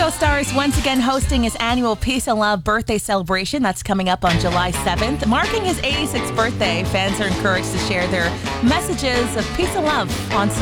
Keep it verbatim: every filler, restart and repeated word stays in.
Ringo Starr is once again hosting his annual Peace and Love birthday celebration. That's coming up on July seventh. Marking his eighty-sixth birthday, fans are encouraged to share their messages of peace and love on